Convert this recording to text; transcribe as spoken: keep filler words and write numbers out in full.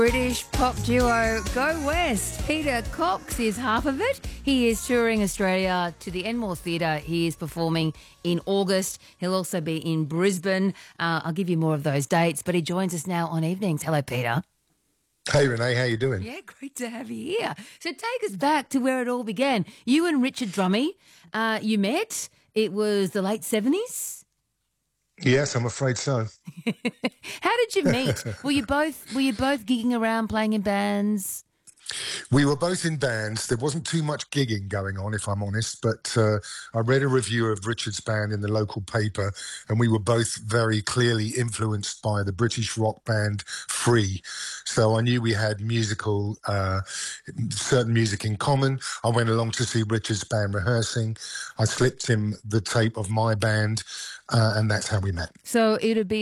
British pop duo Go West. Peter Cox is half of it. He is touring Australia to the Enmore Theatre. He is performing in August. He'll also be in Brisbane. Uh, I'll give you more of those dates, but he joins us now on evenings. Hello, Peter. Hey, Renee, how you doing? Yeah, great to have you here. So take us back to where it all began. You and Richard Drummie, uh, you met. It was the late seventies? Yes, I'm afraid so. How did you meet? Were you both were you both gigging around, playing in bands? We were both in bands. There wasn't too much gigging going on, if I'm honest, but uh, I read a review of Richard's band in the local paper, and we were both very clearly influenced by the British rock band Free. So I knew we had musical, uh, certain music in common. I went along to see Richard's band rehearsing. I slipped him the tape of my band, uh, and that's how we met. So it would be